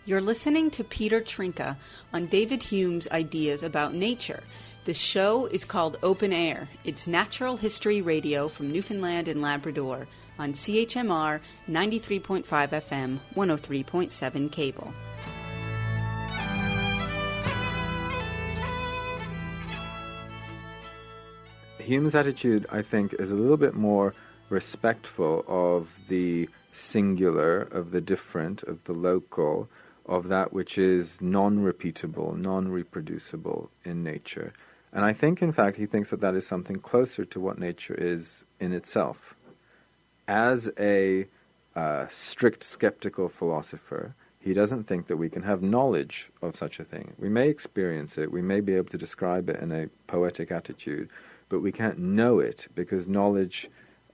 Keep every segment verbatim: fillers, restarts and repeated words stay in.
You're listening to Peter Trinka on David Hume's ideas about nature. The show is called Open Air. It's natural history radio from Newfoundland and Labrador on C H M R ninety-three point five F M, one oh three point seven cable. Hume's attitude, I think, is a little bit more respectful of the singular, of the different, of the local, of that which is non-repeatable, non-reproducible in nature. And I think, in fact, he thinks that that is something closer to what nature is in itself. As a uh, strict skeptical philosopher, he doesn't think that we can have knowledge of such a thing. We may experience it, we may be able to describe it in a poetic attitude, but we can't know it because knowledge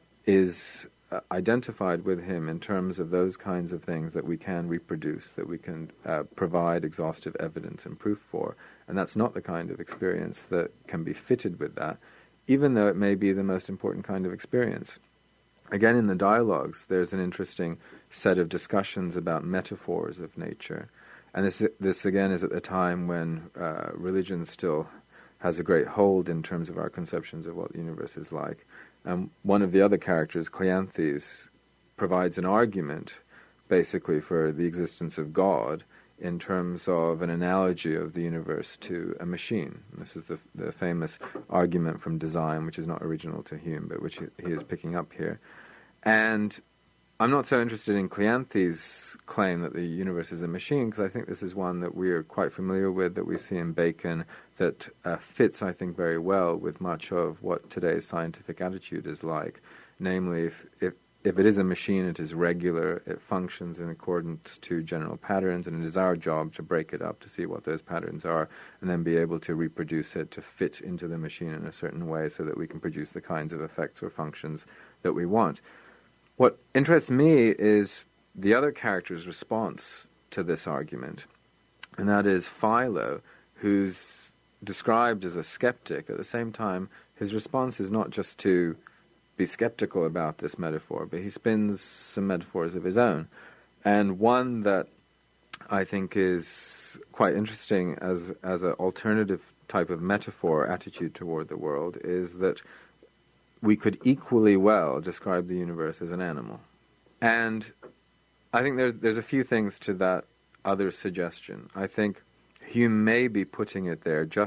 is uh, identified with him in terms of those kinds of things that we can reproduce, that we can uh, provide exhaustive evidence and proof for. And that's not the kind of experience that can be fitted with that, even though it may be the most important kind of experience. Again, in the dialogues, there's an interesting set of discussions about metaphors of nature. And this, this again, is at the time when uh, religion still has a great hold in terms of our conceptions of what the universe is like. Um, one of the other characters, Cleanthes, provides an argument, basically, for the existence of God in terms of an analogy of the universe to a machine. And this is the, the famous argument from Design, which is not original to Hume, but which he, he is picking up here. And I'm not so interested in Cleanthes' claim that the universe is a machine, because I think this is one that we are quite familiar with, that we see in Bacon, that uh, fits, I think, very well with much of what today's scientific attitude is like. Namely, if, if, if it is a machine, it is regular, it functions in accordance to general patterns, and it is our job to break it up, to see what those patterns are, and then be able to reproduce it, to fit into the machine in a certain way so that we can produce the kinds of effects or functions that we want. What interests me is the other character's response to this argument, and that is Philo, who's described as a skeptic. At the same time, his response is not just to be skeptical about this metaphor, but he spins some metaphors of his own. And one that I think is quite interesting as, as an alternative type of metaphor attitude toward the world is that we could equally well describe the universe as an animal. And I think there's there's a few things to that other suggestion. I think Hume may be putting it there just